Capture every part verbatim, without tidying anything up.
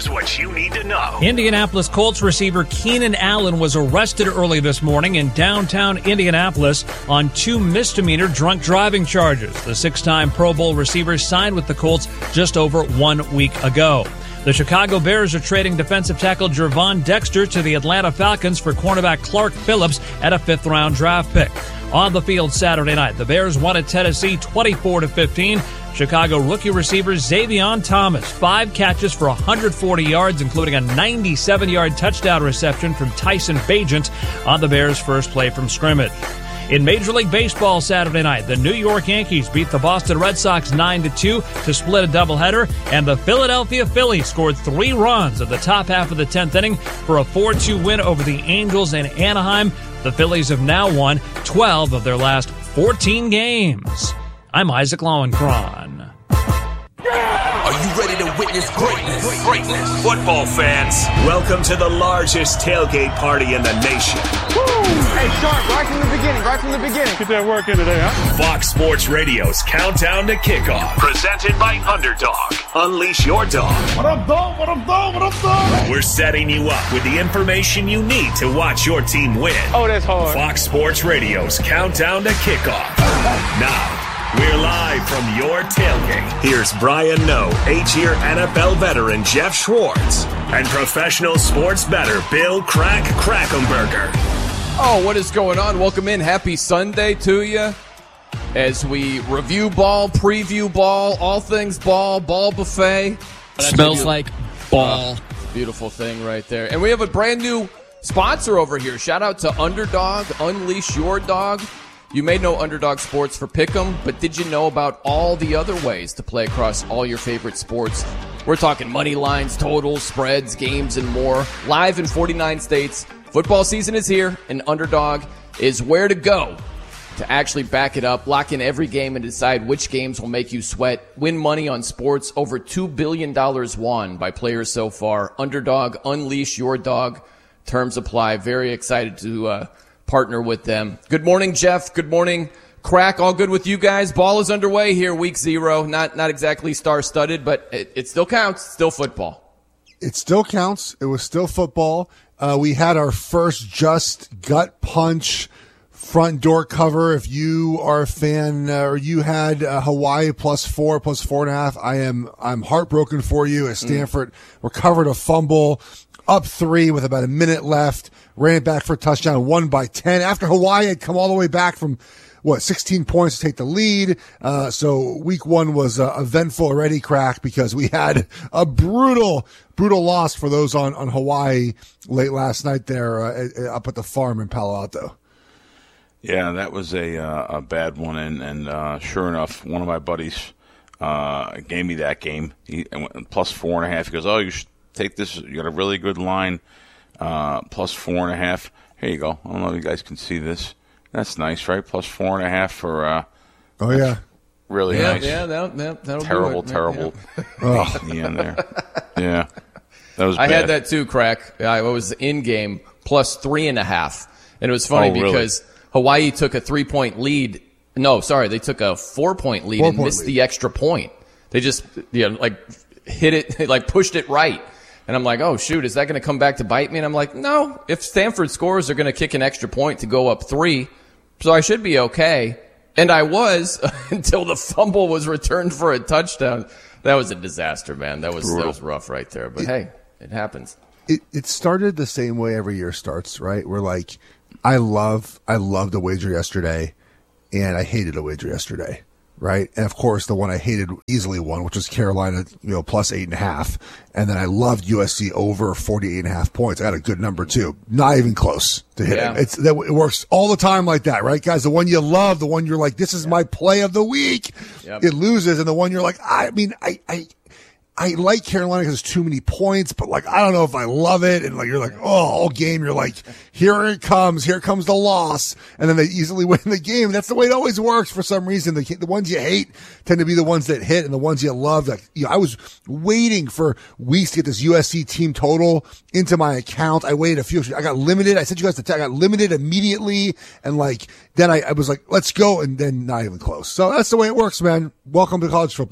Here's what you need to know. Indianapolis Colts receiver Keenan Allen was arrested early this morning in downtown Indianapolis on two misdemeanor drunk driving charges. The six-time Pro Bowl receiver signed with the Colts just over one week ago. The Chicago Bears are trading defensive tackle Gervon Dexter to the Atlanta Falcons for cornerback Clark Phillips at a fifth-round draft pick. On the field Saturday night, the Bears won at Tennessee twenty-four to fifteen. Chicago rookie receiver Xavion Thomas, five catches for one hundred forty yards, including a ninety-seven-yard touchdown reception from Tyson Bagent on the Bears' first play from scrimmage. In Major League Baseball Saturday night, the New York Yankees beat the Boston Red Sox nine to two to split a doubleheader, and the Philadelphia Phillies scored three runs at the top half of the tenth inning for a four two win over the Angels in Anaheim. The Phillies have now won twelve of their last fourteen games. I'm Isaac Lowenkron. Are you ready to witness greatness? Greatness. Football fans, welcome to the largest tailgate party in the nation. Woo! Hey, Sharp, right from the beginning, right from the beginning. Get that work in today, huh? Fox Sports Radio's Countdown to Kickoff. Presented by Underdog. Unleash your dog. What up, dog? What up, dog? What up, dog? We're setting you up with the information you need to watch your team win. Oh, that's hard. Fox Sports Radio's Countdown to Kickoff. Now, we're live from your tailgate. Here's Brian Noe, eight-year N F L veteran Jeff Schwartz, and professional sports bettor Bill Crack Krackomberger. Oh, what is going on? Welcome in. Happy Sunday to you as we review ball, preview ball, all things ball, ball buffet. Smells like ball. Uh, beautiful thing right there. And we have a brand new sponsor over here. Shout out to Underdog. Unleash your dog. You may know Underdog Sports for Pick'em, but did you know about all the other ways to play across all your favorite sports? We're talking money lines, totals, spreads, games, and more. Live in forty-nine states. Football season is here, and Underdog is where to go to actually back it up, lock in every game, and decide which games will make you sweat. Win money on sports. Over two billion dollars won by players so far. Underdog, unleash your dog. Terms apply. Very excited to uh, partner with them. Good morning, Jeff. Good morning, Crack. All good with you guys? Ball is underway here, week zero. Not not exactly star-studded, but it, it still counts. It's still football. It still counts. It was still football. Uh, we had our first just gut punch front door cover. If you are a fan uh, or you had uh, Hawaii plus four, plus four and a half, I am I'm heartbroken for you as Stanford mm. recovered a fumble, up three with about a minute left, ran it back for a touchdown, won by ten after Hawaii had come all the way back from what, sixteen points to take the lead. Uh, so week one was uh, eventful already, Crack, because we had a brutal, brutal loss for those on, on Hawaii late last night there uh, up at the farm in Palo Alto. Yeah, that was a uh, a bad one, and, and uh, sure enough, one of my buddies uh, gave me that game. He went plus four and a half. He goes, "Oh, you should take this. You got a really good line, uh, plus four and a half. Here you go. I don't know if you guys can see this. That's nice, right? Plus four and a half for. Uh, oh yeah, really yeah, nice. Yeah, that, that, that'll terrible, do it, terrible. Yeah. in the end there. Yeah, that was. I bad. had that too, Crack. I was in game plus three and a half, and it was funny oh, really? because Hawaii took a three point lead. No, sorry, they took a four point lead four and point missed lead. the extra point. They just, you know, like hit it, like pushed it right. And I'm like, oh, shoot, is that going to come back to bite me? And I'm like, no, if Stanford scores, they're going to kick an extra point to go up three. So I should be okay. And I was until the fumble was returned for a touchdown. That was a disaster, man. That was, that was rough right there. But, it, hey, it happens. It, it started the same way every year starts, right? We're like, I love, I loved a wager yesterday, and I hated a wager yesterday. Right. And of course, the one I hated easily won, which was Carolina, you know, plus eight and a half. And then I loved U S C over forty-eight and a half points. I had a good number too. Not even close to hit yeah. it. It's that it works all the time like that, right, guys? The one you love, the one you're like, this is yeah. my play of the week. Yep. It loses. And the one you're like, I mean, I, I, I like Carolina because there's too many points, but like, I don't know if I love it. And like, you're like, oh, all game, you're like, here it comes. Here comes the loss. And then they easily win the game. That's the way it always works for some reason. The, the ones you hate tend to be the ones that hit, and the ones you love. Like, you know, I was waiting for weeks to get this U S C team total into my account. I waited a few, I got limited. I sent you guys the tag. I got limited immediately. And like, then I, I was like, let's go. And then not even close. So that's the way it works, man. Welcome to college football.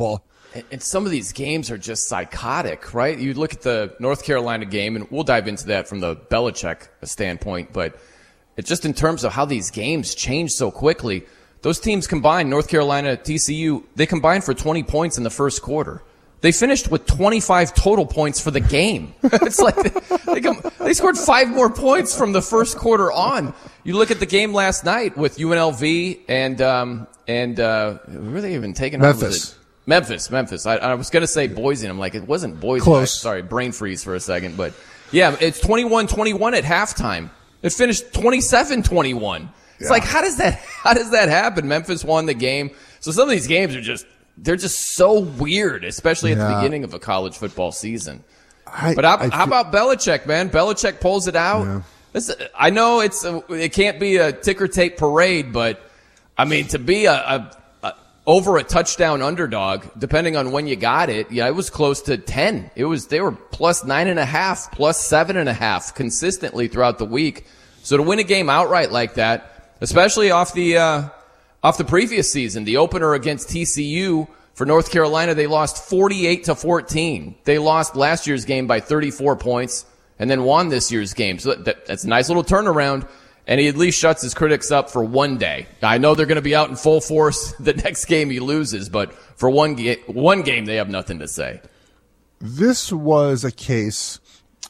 And some of these games are just psychotic, right? You look at the North Carolina game, and we'll dive into that from the Belichick standpoint, but it's just in terms of how these games change so quickly. Those teams combined, North Carolina, T C U, they combined for twenty points in the first quarter. They finished with twenty-five total points for the game. It's like they, they, come, they scored five more points from the first quarter on. You look at the game last night with U N L V and um, and uh, who were they even taking on? Memphis. Memphis, Memphis. I, I was going to say Boise, and I'm like, it wasn't Boise. Close. I, sorry, brain freeze for a second. But, yeah, it's twenty-one twenty-one at halftime. It finished twenty-seven twenty-one. It's yeah. like, how does that how does that happen? Memphis won the game. So some of these games are just, they're just so weird, especially at yeah. the beginning of a college football season. I, but how, I, how about Belichick, man? Belichick pulls it out. Yeah. This, I know it's a, it can't be a ticker tape parade, but, I mean, to be a, a over a touchdown underdog, depending on when you got it, yeah, it was close to ten. It was they were plus nine and a half, plus seven and a half consistently throughout the week. So to win a game outright like that, especially off the uh, off the previous season, the opener against T C U for North Carolina, they lost forty-eight to fourteen. They lost last year's game by thirty-four points, and then won this year's game. So that, that's a nice little turnaround. And he at least shuts his critics up for one day. I know they're going to be out in full force the next game he loses, but for one, ga- one game, they have nothing to say. This was a case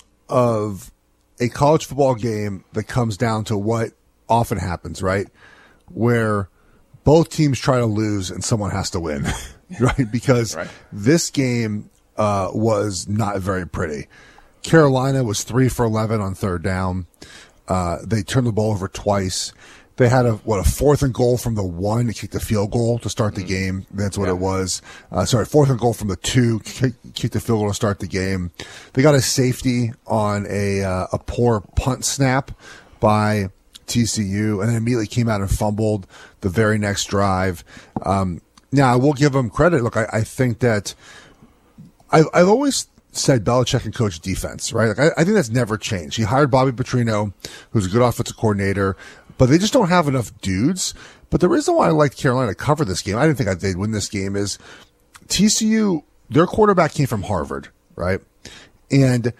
of a college football game that comes down to what often happens, right? Where both teams try to lose and someone has to win, right? Because right. this game uh, was not very pretty. Carolina was three for eleven on third down. Uh, they turned the ball over twice. They had a, what, a fourth and goal from the one to kick the field goal to start the game. That's what yeah. it was. Uh, sorry, fourth and goal from the two, kick, kick the field goal to start the game. They got a safety on a, uh, a poor punt snap by T C U and then immediately came out and fumbled the very next drive. Um, now I will give them credit. Look, I, I think that I've, I've always said Belichick can coach defense, right? Like I, I think that's never changed. He hired Bobby Petrino, who's a good offensive coordinator, but they just don't have enough dudes. But the reason why I liked Carolina to cover this game, I didn't think they'd win this game, is T C U, their quarterback came from Harvard, right? And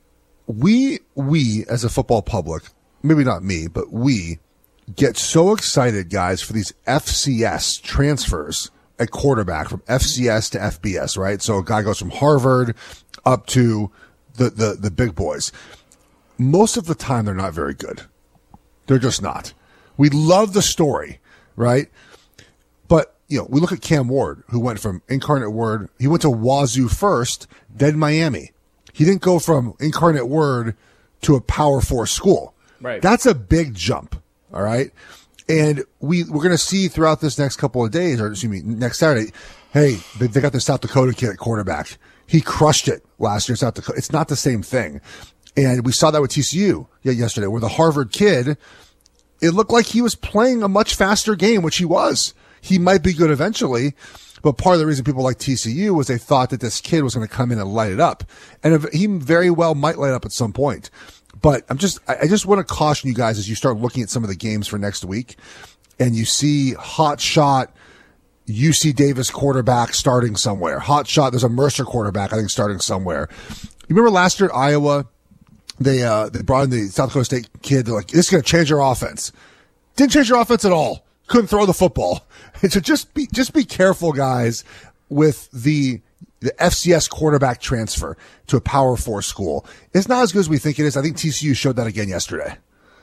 we, we as a football public, maybe not me, but we get so excited, guys, for these F C S transfers at quarterback from F C S to F B S, right? So a guy goes from Harvard up to the, the, the big boys. Most of the time, they're not very good. They're just not. We love the story, right? But, you know, we look at Cam Ward, who went from Incarnate Word. He went to Wazoo first, then Miami. He didn't go from Incarnate Word to a Power Four school. Right. That's a big jump, all right? And we, we're going to see throughout this next couple of days, or excuse me, next Saturday, hey, they, they got the South Dakota kid at quarterback. He crushed it last year in South Dakota. It's not the same thing. And we saw that with T C U yesterday, where the Harvard kid, it looked like he was playing a much faster game, which he was. He might be good eventually, but part of the reason people like T C U was they thought that this kid was going to come in and light it up. And he very well might light up at some point. But I'm just, I just want to caution you guys as you start looking at some of the games for next week and you see hot shot U C Davis quarterback starting somewhere. Hot shot. There's a Mercer quarterback, I think, starting somewhere. You remember last year at Iowa, they, uh, they brought in the South Dakota State kid. They're like, this is going to change your offense. Didn't change your offense at all. Couldn't throw the football. And so just be, just be careful, guys, with the, the F C S quarterback transfer to a Power Four school. It's not as good as we think it is. I think T C U showed that again yesterday.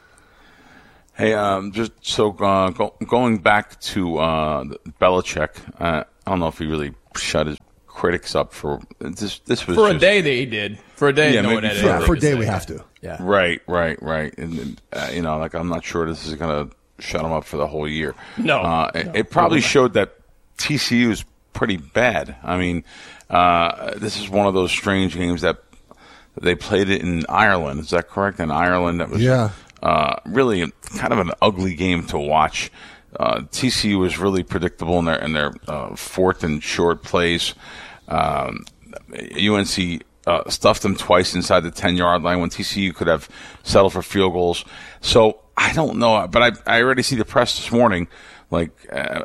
Hey, um, just so uh, go, going back to uh, Belichick, uh, I don't know if he really shut his critics up for this. This was for just, a day that he did. For a day, yeah, no one maybe had for, Yeah, for a day say. we have to. Yeah, right, right, right. And uh, you know, like I'm not sure this is gonna shut him up for the whole year. No, uh, no it, it probably showed that T C U is pretty bad. I mean, uh, this is one of those strange games that they played it in Ireland. Is that correct? In Ireland, that was Yeah. uh, really kind of an ugly game to watch. Uh, T C U was really predictable in their in their uh, fourth and short plays. Um, U N C uh, stuffed them twice inside the ten-yard line when T C U could have settled for field goals. So I don't know, but I I already see the press this morning. Like uh,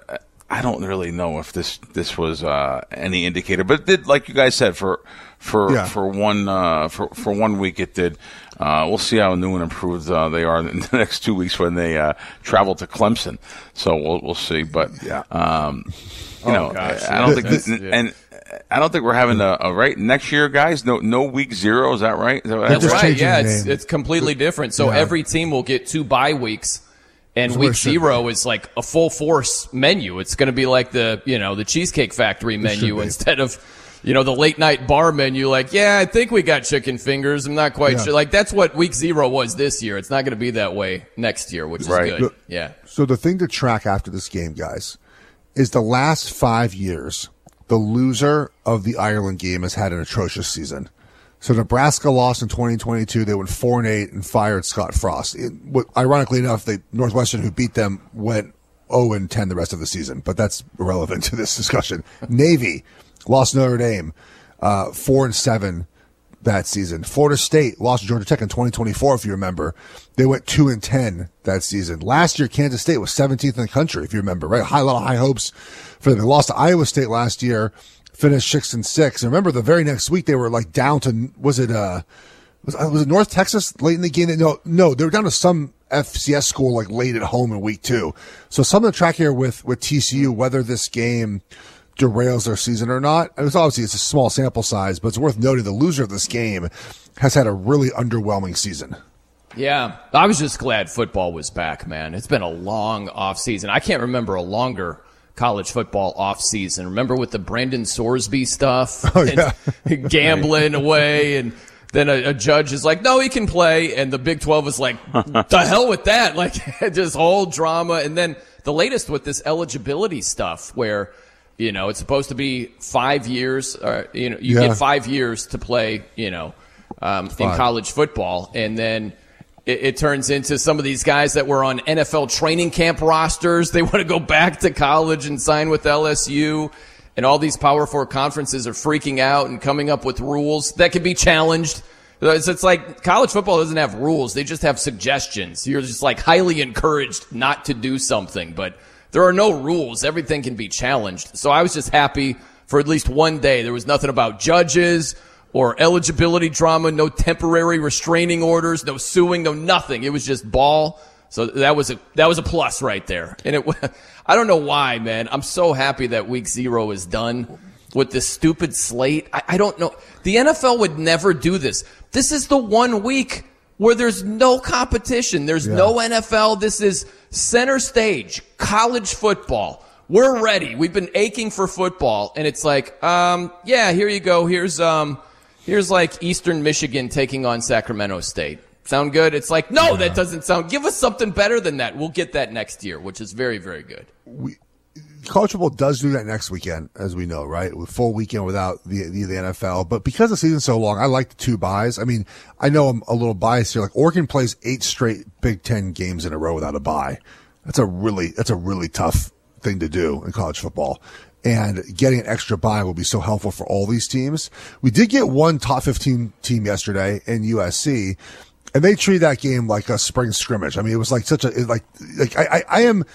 I don't really know if this this was uh, any indicator, but it did, like you guys said, for for Yeah. for one uh, for for one week it did. Uh, we'll see how new and improved uh, they are in the next two weeks when they uh, travel to Clemson. So we'll we'll see. But Yeah. um, you Oh, know, gosh, I, I don't yeah. think, and I don't think we're having a, a right next year, guys. No, no week zero. Is that right? Is that what They're That's just right. changing Yeah, the it's name. it's completely different. So Yeah. every team will get two bye weeks, and That's what week it should zero is like a full force menu. It's going to be like the you know the Cheesecake Factory menu be. instead of you know the late night bar menu. Like, yeah, I think we got chicken fingers. I'm not quite Yeah. sure. Like that's what week zero was this year. It's not going to be that way next year, which is Right. good. Look, Yeah. So the thing to track after this game, guys, is the last five years, the loser of the Ireland game has had an atrocious season. So Nebraska lost in twenty twenty-two. They went four and eight and fired Scott Frost. It, what, ironically enough, they, Northwestern, who beat them, went zero and ten the rest of the season. But that's irrelevant to this discussion. Navy lost Notre Dame, uh, four and seven that season. Florida State lost to Georgia Tech in twenty twenty-four, if you remember. They went two and ten that season. Last year, Kansas State was seventeenth in the country, if you remember, right? High, a lot of high hopes for them. They lost to Iowa State last year, finished six and six. And remember, the very next week they were like down to, was it, uh, was, was it North Texas late in the game? No, no, they were down to some F C S school like late at home in week two. So some of the track here with, with T C U, whether this game derails their season or not. It was obviously it's a small sample size, but it's worth noting the loser of this game has had a really underwhelming season. Yeah, I was just glad football was back, man. It's been a long off season. I can't remember a longer college football off season. Remember with the Brandon Sorsby stuff, Oh, yeah. and gambling away, and then a, a judge is like, "No, he can play," and the Big twelve is like, "The hell with that!" Like just whole drama, and then the latest with this eligibility stuff, where you know it's supposed to be five years. Or, you know, you Yeah. get five years to play. You know, um, in Five. college football, and then. It, it turns into some of these guys that were on N F L training camp rosters. They want to go back to college and sign with L S U. And all these Power Four conferences are freaking out and coming up with rules that can be challenged. It's, it's like college football doesn't have rules. They just have suggestions. You're just like highly encouraged not to do something. But there are no rules. Everything can be challenged. So I was just happy for at least one day. There was nothing about judges or eligibility drama, no temporary restraining orders, no suing, no nothing. It was just ball. So that was a that was a plus right there. And it, I don't know why, man. I'm so happy that week zero is done with this stupid slate. I, I don't know. The N F L would never do this. This is the one week where there's no competition. There's Yeah. no N F L. This is center stage, college football. We're ready. We've been aching for football. And it's like, um, yeah, here you go. Here's, um, Here's like Eastern Michigan taking on Sacramento State. Sound good? It's like, no, that doesn't sound. Give us something better than that. We'll get that next year, which is very, very good. We, college football does do that next weekend, as we know, right? With full weekend without the, the the N F L. But because the season's so long, I like the two buys. I mean, I know I'm a little biased here. Like Oregon plays eight straight Big Ten games in a row without a bye. That's a really that's a really tough thing to do in college football. And getting an extra bye will be so helpful for all these teams. We did get one top fifteen team yesterday in U S C, and they treated that game like a spring scrimmage. I mean, it was like such a, it like, like I, I, I am,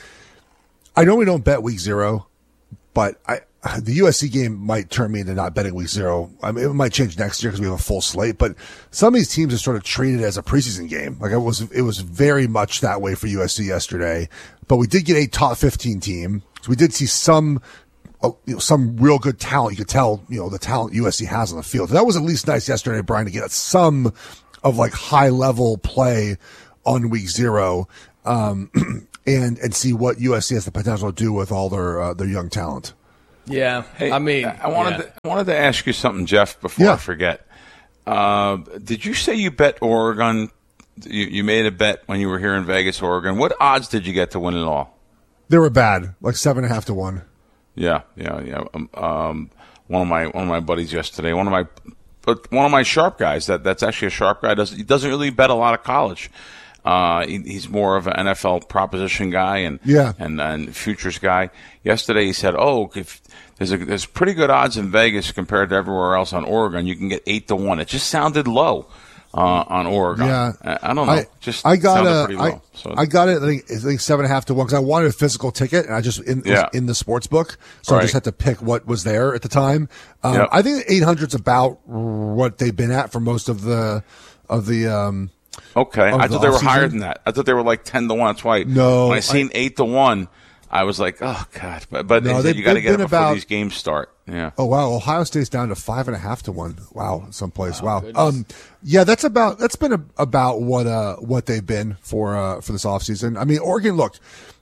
I normally don't bet week zero, but I, the U S C game might turn me into not betting week zero. I mean, it might change next year because we have a full slate, but some of these teams are sort of treated as a preseason game. Like it was, it was very much that way for U S C yesterday, but we did get a top fifteen team. So we did see some, Uh, you know, some real good talent. You could tell, you know, the talent U S C has on the field. That was at least nice yesterday, Brian, to get some of like high level play on week zero, um, and, and see what U S C has the potential to do with all their, uh, their young talent. Yeah. Hey, I mean, I wanted yeah. to, I wanted to ask you something, Jeff, before Yeah. I forget. Uh, did you say you bet Oregon? You, you made a bet when you were here in Vegas, Oregon. What odds did you get to win it all? They were bad, like seven and a half to one. Yeah, yeah, yeah. Um, um, one of my one of my buddies yesterday, one of my, but one of my sharp guys. That that's actually a sharp guy. Doesn't he doesn't really bet a lot of college. Uh, he, he's more of an N F L proposition guy and Yeah. and and futures guy. Yesterday he said, "Oh, if there's a, there's pretty good odds in Vegas compared to everywhere else on Oregon. You can get eight to one." It just sounded low. uh, on Oregon. Yeah, I, I don't know. I, just I got sounded a, pretty I, low, so. I got it. I think, I think seven and a half to one because I wanted a physical ticket, and I just in, Yeah. was in the sports book, so Right. I just had to pick what was there at the time. Um, Yep. I think eight hundred's about what they've been at for most of the of the. Um, Okay, of I the thought they were offseason. higher than that. I thought they were like ten to one. That's why No, when I seen I- eight to one, I was like, oh god. But but No, they said they've- you got to they've get it been before about- these games start. Yeah. Oh wow, Ohio State's down to five and a half to one. Wow, someplace. Wow. Um, yeah, that's about that's been a, about what uh what they've been for uh for this offseason. I mean, Oregon. Look,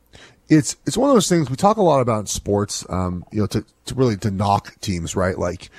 it's it's one of those things we talk a lot about in sports. Um, you know, to to really to knock teams, right? Like,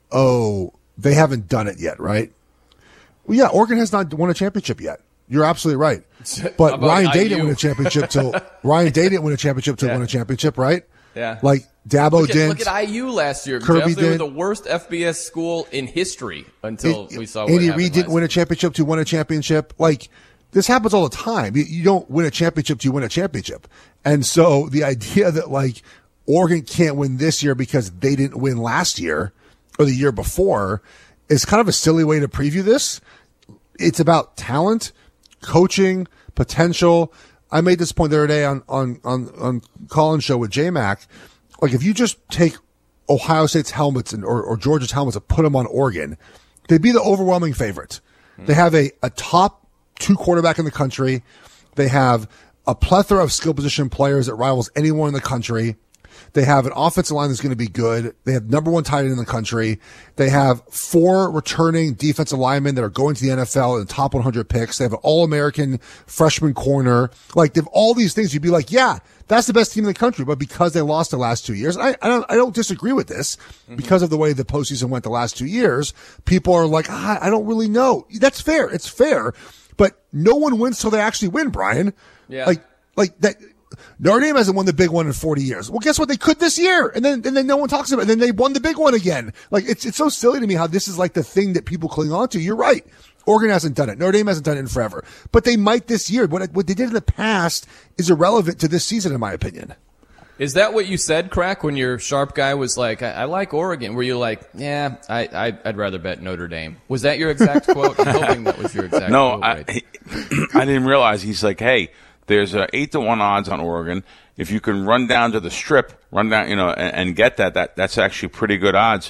oh, they haven't done it yet, right? Well, yeah, Oregon has not won a championship yet. You're absolutely right. But How about Ryan Day I U? didn't win a championship till Ryan Day didn't win a championship till Yeah. win a championship, right? Yeah. Like Dabo Look at, didn't. look at I U last year. Kirby Jeff. They were did. the worst F B S school in history until It- we saw what Andy happened Reid didn't last win a year. championship to win a championship. Like this happens all the time. You, you don't win a championship to win a championship. And so the idea that like Oregon can't win this year because they didn't win last year or the year before is kind of a silly way to preview this. It's about talent, coaching, potential. I made this point the other day on on on on Colin's show with J Mac. Like if you just take Ohio State's helmets and or, or Georgia's helmets and put them on Oregon, they'd be the overwhelming favorite. They have a, a top two quarterback in the country. They have a plethora of skill position players that rivals anyone in the country. They have an offensive line that's going to be good. They have number one tight end in the country. They have four returning defensive linemen that are going to the N F L in the top one hundred picks. They have an all-American freshman corner. Like, they have all these things. You'd be like, yeah, that's the best team in the country. But because they lost the last two years, I, I don't, I don't disagree with this mm-hmm. because of the way the postseason went the last two years. People are like, ah, I don't really know. That's fair. It's fair. But no one wins till they actually win, Brian. Yeah. Like, like that. Notre Dame hasn't won the big one in forty years. Well, guess what? They could this year. And then, and then no one talks about it. And then they won the big one again. Like, it's, it's so silly to me how this is like the thing that people cling on to. You're right. Oregon hasn't done it. Notre Dame hasn't done it in forever, but they might this year. What, what they did in the past is irrelevant to this season, in my opinion. Is that what you said, Crack, when your sharp guy was like, I, I like Oregon? Were you like, yeah, I, I, I'd rather bet Notre Dame? Was that your exact quote? I'm hoping that was your exact no, quote. I, right? he, I didn't realize. He's like, hey, there's a eight to one odds on Oregon. If you can run down to the strip, run down, you know, and, and get that, that, that's actually pretty good odds.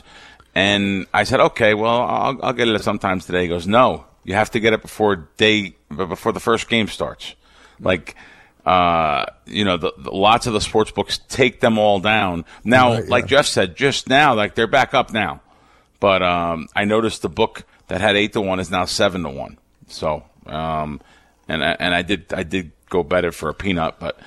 And I said, okay, well, I'll, I'll get it sometimes today. He goes, no, you have to get it before day, before the first game starts. Like, uh, you know, the, the, lots of the sports books take them all down. Now, Right, yeah. like Jeff said, just now, like they're back up now. But, um, I noticed the book that had eight to one is now seven to one. So, um, and I, and I did, I did go bet it for a peanut, but,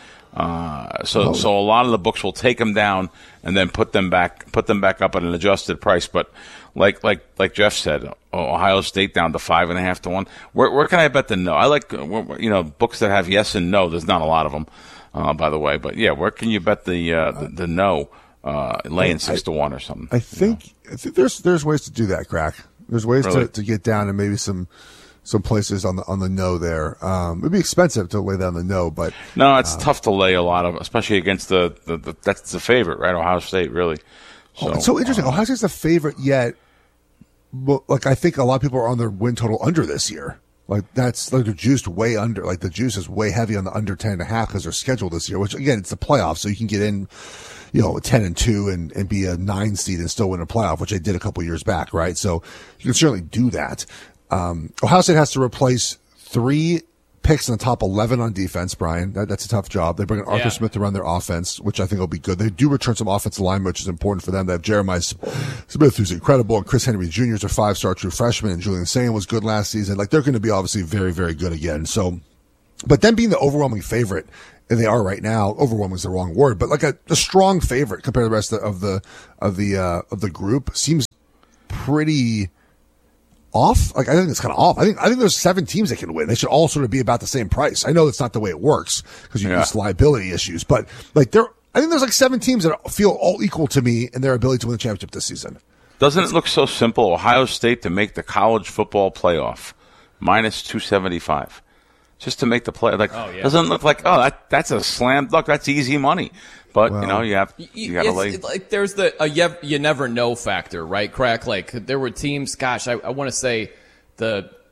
Uh, so, so a lot of the books will take them down and then put them back, put them back up at an adjusted price. But like, like, like Jeff said, Ohio State down to five and a half to one. Where, where can I bet the no? I like, you know, books that have yes and no. There's not a lot of them, uh, by the way. But yeah, where can you bet the, uh, the, the no, uh, laying six I, to one or something? I think, you know? I think there's, there's ways to do that, Crack. There's ways Really? to, to get down and maybe some, some places on the on the no there. Um, it'd be expensive to lay down the no, but no, it's uh, tough to lay a lot of, especially against the, the, the that's the favorite, right? Ohio State, really. So, oh, it's so interesting. Uh, Ohio State's the favorite yet. Well, like I think a lot of people are on their win total under this year. Like that's like they're juiced way under. Like the juice is way heavy on the under ten and a half because they're scheduled this year. Which again, it's the playoffs, so you can get in, you know, ten and two and and be a nine seed and still win a playoff, which they did a couple years back, right? So you can certainly do that. Um, Ohio State has to replace three picks in the top eleven on defense, Brian. That, that's a tough job. They bring in Arthur Yeah. Smith to run their offense, which I think will be good. They do return some offensive line, which is important for them. They have Jeremiah Smith, who's incredible, and Chris Henry Junior is a five-star true freshman, and Julian Sayin was good last season. Like, they're going to be obviously very, very good again. So, but them being the overwhelming favorite, and they are right now, overwhelming is the wrong word, but like a, a strong favorite compared to the rest of the, of the, uh, of the group seems pretty off. Like, I think it's kind of off. I think, I think there's seven teams that can win. They should all sort of be about the same price. I know that's not the way it works because you Yeah. have liability issues, but like there, I think there's like seven teams that feel all equal to me in their ability to win the championship this season. Doesn't it look so simple? Ohio State to make the college football playoff, minus two seventy-five, just to make the play. Like, Oh, yeah. doesn't it look like, oh, that that's a slam dunk. That's easy money. But you know, you have you got to It's- lay. it's like there's the a you, you never know factor, right? Crack. Like there were teams. Gosh, I, I want to say the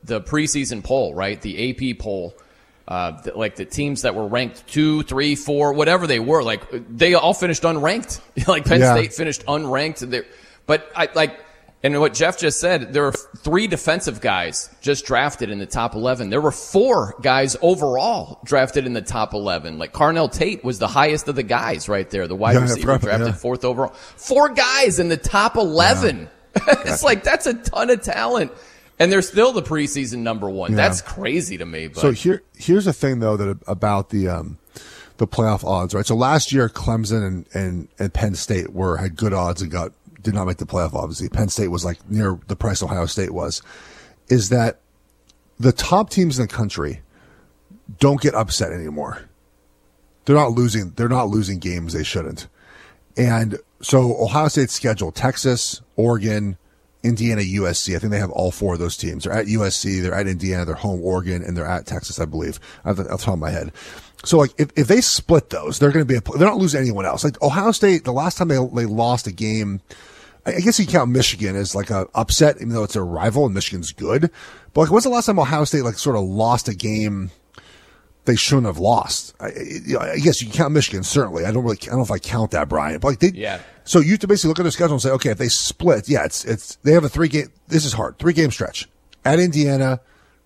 the preseason poll, right? The A P poll, uh, the, like the teams that were ranked two, three, four, whatever they were, like they all finished unranked. Like Penn yeah. State finished unranked. They're, but I like, and what Jeff just said, there are three defensive guys just drafted in the top eleven. There were four guys overall drafted in the top eleven. Like Carnell Tate was the highest of the guys right there, the wide yeah, receiver drafted yeah. fourth overall. Four guys in the top eleven. Yeah. It's like, that's a ton of talent. And they're still the preseason number one. Yeah. That's crazy to me. But. So here, here's the thing, though, that about the um, the playoff odds, right? So last year, Clemson and, and, and Penn State were had good odds and got did not make the playoff, obviously. Penn State was like near the price Ohio State was. Is that the top teams in the country don't get upset anymore. They're not losing. They're not losing games they shouldn't. And so Ohio State's schedule: Texas, Oregon, Indiana, U S C. I think they have all four of those teams. They're at U S C, they're at Indiana, they're home Oregon, and they're at Texas, I believe. I have the top of my head. So, like, if, if they split those, they're going to be. A, they're not losing anyone else. Like Ohio State, the last time they they lost a game, I guess you count Michigan as like a upset, even though it's a rival and Michigan's good. But like, when's the last time Ohio State like sort of lost a game they shouldn't have lost? I, I guess you can count Michigan, certainly. I don't really. I don't know if I count that, Brian. But like, they. Yeah. So you have to basically look at their schedule and say, okay, if they split, yeah, it's it's they have a three game. This is hard. Three game stretch at Indiana,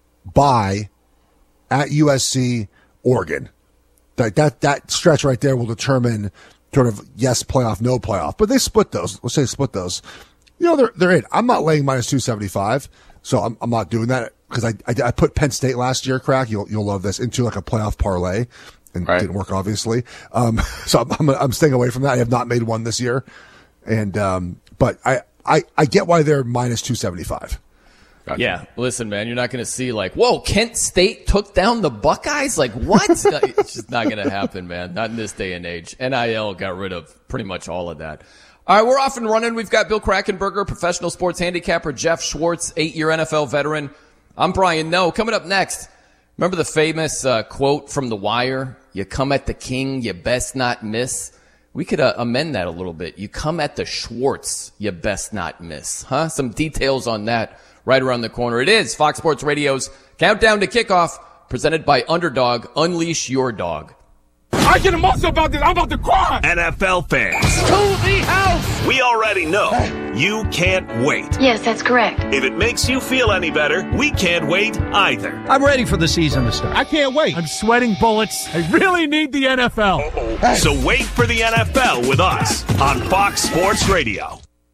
bye, at U S C, Oregon. That that that stretch right there will determine sort of yes playoff, no playoff. But they split those. Let's say split those. You know, they're they're in. I'm not laying minus two seventy five, so I'm I'm not doing that because I, I I put Penn State last year. Crack, you'll you'll love this, into like a playoff parlay. And right. didn't work, obviously. Um, so I'm, I'm, I'm staying away from that. I have not made one this year. And, um, but I, I, I get why they're minus two seventy-five. Gotcha. Yeah. Listen, man, you're not going to see like, whoa, Kent State took down the Buckeyes. Like what? It's just not going to happen, man. Not in this day and age. N I L got rid of pretty much all of that. All right. We're off and running. We've got Bill Krackomberger, professional sports handicapper, Jeff Schwartz, eight year N F L veteran. I'm Brian Noe. Coming up next. Remember the famous uh, quote from The Wire? You come at the king, you best not miss. We could uh, amend that a little bit. You come at the Schwartz, you best not miss. Huh? Some details on that right around the corner. It is Fox Sports Radio's Countdown to Kickoff, presented by Underdog. Unleash your dog. I get emotional about this. I'm about to cry. N F L fans. To the house. We already know you can't wait. Yes, that's correct. If it makes you feel any better, we can't wait either. I'm ready for the season to start. I can't wait. I'm sweating bullets. I really need the N F L. Hey. So wait for the N F L with us on Fox Sports Radio.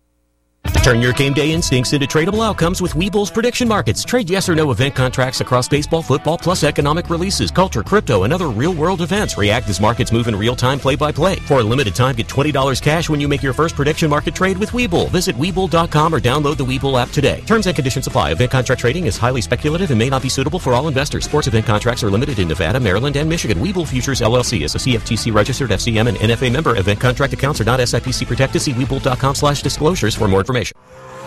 Turn your game day instincts into tradable outcomes with Webull's prediction markets. Trade yes or no event contracts across baseball, football, plus economic releases, culture, crypto, and other real-world events. React as markets move in real time, play-by-play. For a limited time, get twenty dollars cash when you make your first prediction market trade with Webull. Visit Webull dot com or download the Webull app today. Terms and conditions apply. Event contract trading is highly speculative and may not be suitable for all investors. Sports event contracts are limited in Nevada, Maryland, and Michigan. Webull Futures, L L C is a C F T C-registered F C M and N F A member. Event contract accounts are not S I P C protected. See Webull dot com slash disclosures for more information.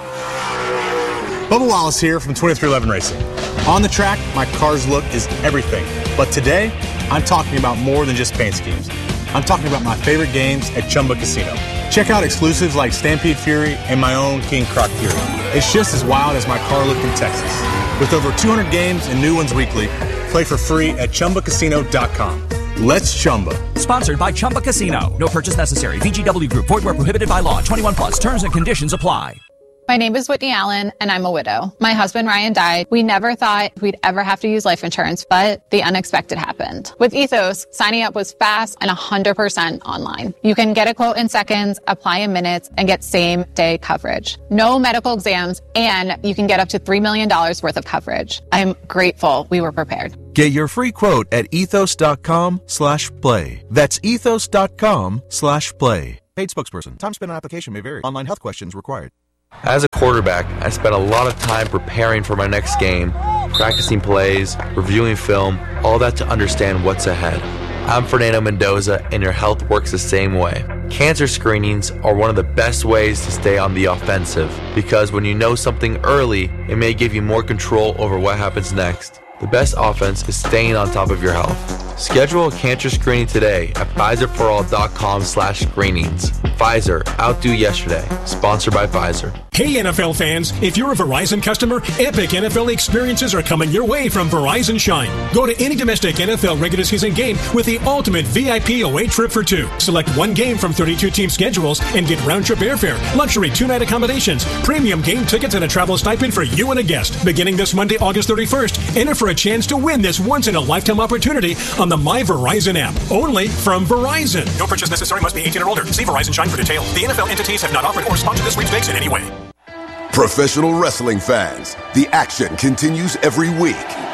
Bubba Wallace here from twenty-three eleven Racing. On the track, my car's look is everything. But today, I'm talking about more than just paint schemes. I'm talking about my favorite games at Chumba Casino. Check out exclusives like Stampede Fury and my own King Croc Fury. It's just as wild as my car look in Texas. With over two hundred games and new ones weekly, play for free at Chumba Casino dot com. Let's Chumba. Sponsored by Chumba Casino. No purchase necessary. V G W Group. Void where prohibited by law. twenty-one plus. Terms and conditions apply. My name is Whitney Allen, and I'm a widow. My husband, Ryan, died. We never thought we'd ever have to use life insurance, but the unexpected happened. With Ethos, signing up was fast and one hundred percent online. You can get a quote in seconds, apply in minutes, and get same-day coverage. No medical exams, and you can get up to three million dollars worth of coverage. I'm grateful we were prepared. Get your free quote at ethos dot com slash play. That's ethos dot com slash play. Paid spokesperson. Time spent on application may vary. Online health questions required. As a quarterback, I spent a lot of time preparing for my next game, practicing plays, reviewing film, all that to understand what's ahead. I'm Fernando Mendoza, and your health works the same way. Cancer screenings are one of the best ways to stay on the offensive, because when you know something early, it may give you more control over what happens next. The best offense is staying on top of your health. Schedule a cancer screening today at Pfizer for all dot com slash screenings. Pfizer, outdo yesterday. Sponsored by Pfizer. Hey N F L fans, if you're a Verizon customer, epic N F L experiences are coming your way from Verizon Shine. Go to any domestic N F L regular season game with the ultimate V I P away trip for two. Select one game from thirty-two team schedules and get round-trip airfare, luxury two-night accommodations, premium game tickets, and a travel stipend for you and a guest. Beginning this Monday, August thirty-first, enter for a chance to win this once-in-a-lifetime opportunity on the My Verizon app. Only from Verizon. No purchase necessary. Must be eighteen or older. See Verizon Shine for details. The N F L entities have not offered or sponsored this sweepstakes in any way. Professional wrestling fans, the action continues every week.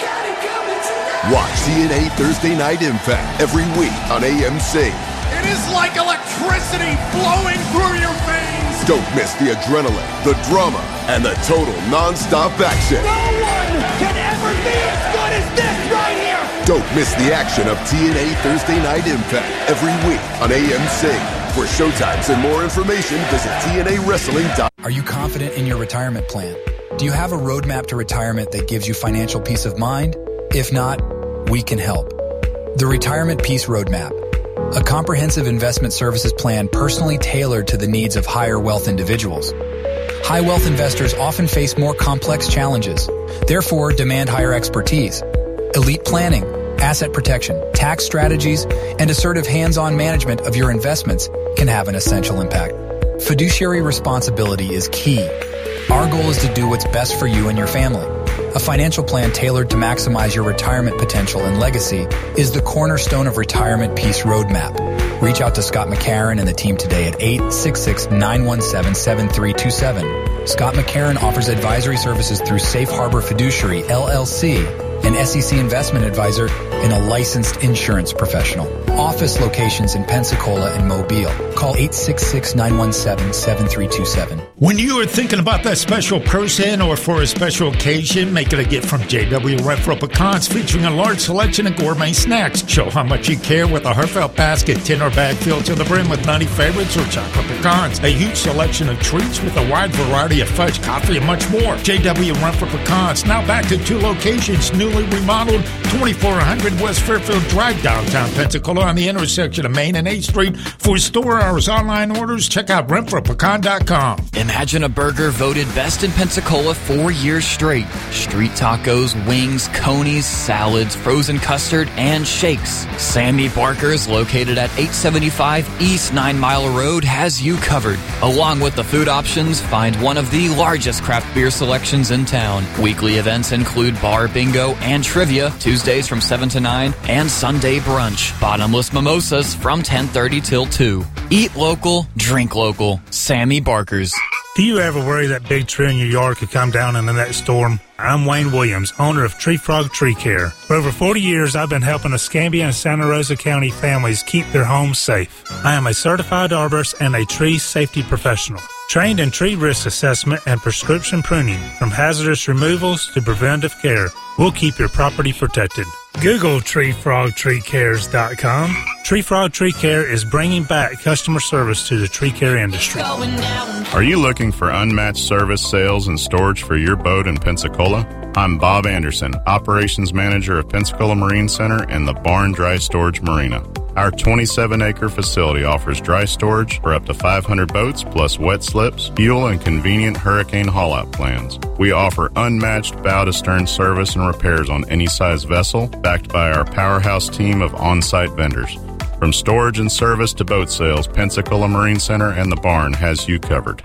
Watch T N A Thursday Night Impact every week on A M C. It is like electricity flowing through your veins. Don't miss the adrenaline, the drama, and the total non-stop action. No one can ever be as good as this right here. Don't miss the action of T N A Thursday Night Impact every week on A M C. For showtimes and more information, visit T N A wrestling dot com. Are you confident in your retirement plan? Do you have a roadmap to retirement that gives you financial peace of mind? If not, we can help. The Retirement Peace Roadmap, a comprehensive investment services plan personally tailored to the needs of higher wealth individuals. High wealth investors often face more complex challenges, therefore demand higher expertise. Elite planning, asset protection, tax strategies, and assertive hands-on management of your investments can have an essential impact. Fiduciary responsibility is key. Our goal is to do what's best for you and your family. A financial plan tailored to maximize your retirement potential and legacy is the cornerstone of Retirement Peace Roadmap. Reach out to Scott McCarron and the team today at eight six six, nine one seven, seven three two seven. Scott McCarron offers advisory services through Safe Harbor Fiduciary, L L C, an S E C investment advisor and a licensed insurance professional. Office locations in Pensacola and Mobile. Call eight six six, nine one seven, seven three two seven. When you are thinking about that special person or for a special occasion, make it a gift from J W Renfro Pecans, featuring a large selection of gourmet snacks. Show how much you care with a heartfelt basket, tin or bag filled to the brim with nutty favorites or chocolate pecans. A huge selection of treats with a wide variety of fudge, coffee, and much more. J W Renfro Pecans, now back to two locations, newly remodeled, twenty-four hundred West Fairfield Drive, downtown Pensacola, on the intersection of Main and eighth Street. For store hours, online orders, check out renfro pecan dot com. Imagine a burger voted best in Pensacola four years straight. Street tacos, wings, conies, salads, frozen custard, and shakes. Sammy Barker's, located at eight seventy-five East Nine Mile Road, has you covered. Along with the food options, find one of the largest craft beer selections in town. Weekly events include bar bingo and trivia, Tuesdays from seven to nine, and Sunday brunch. Bottomless mimosas from ten thirty till two. Eat local, drink local. Sammy Barker's. Do you ever worry that big tree in your yard could come down in the next storm? I'm Wayne Williams, owner of Tree Frog Tree Care. For over forty years, I've been helping Escambia and Santa Rosa County families keep their homes safe. I am a certified arborist and a tree safety professional, trained in tree risk assessment and prescription pruning, from hazardous removals to preventive care. We'll keep your property protected. Google tree frog tree cares dot com. Tree Frog Tree Care is bringing back customer service to the tree care industry. Are you looking for unmatched service, sales, and storage for your boat in Pensacola? I'm Bob Anderson, Operations Manager of Pensacola Marine Center and the Barn Dry Storage Marina. Our twenty-seven acre facility offers dry storage for up to five hundred boats, plus wet slips, fuel, and convenient hurricane haul-out plans. We offer unmatched bow-to-stern service and repairs on any size vessel, backed by our powerhouse team of on-site vendors. From storage and service to boat sales, Pensacola Marine Center and the Barn has you covered.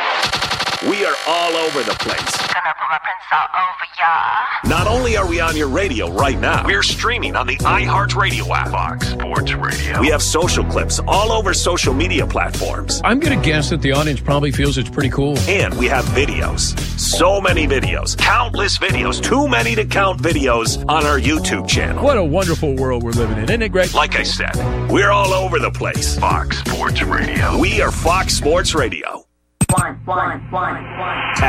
We are all over the place. Not only are we on your radio right now, we're streaming on the iHeartRadio app. Fox Sports Radio. We have social clips all over social media platforms. I'm going to guess that the audience probably feels it's pretty cool. And we have videos. So many videos. Countless videos. Too many to count videos on our YouTube channel. What a wonderful world we're living in. Isn't it great? Like I said, we're all over the place. Fox Sports Radio. We are Fox Sports Radio. One, one, one, one.